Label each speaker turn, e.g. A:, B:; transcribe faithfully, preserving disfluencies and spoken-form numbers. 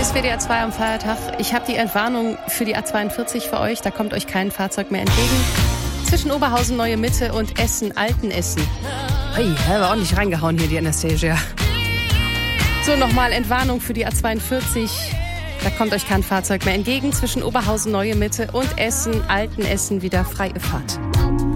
A: Hier ist W D R zwei am Feiertag. Ich habe die Entwarnung für die A zweiundvierzig für euch. Da kommt euch kein Fahrzeug mehr entgegen. Zwischen Oberhausen, Neue Mitte und Essen, Altenessen. Hey, habe ordentlich reingehauen hier, die Anastasia. So, nochmal Entwarnung für die A zweiundvierzig. Da kommt euch kein Fahrzeug mehr entgegen. Zwischen Oberhausen, Neue Mitte und Essen, Altenessen wieder freie Fahrt.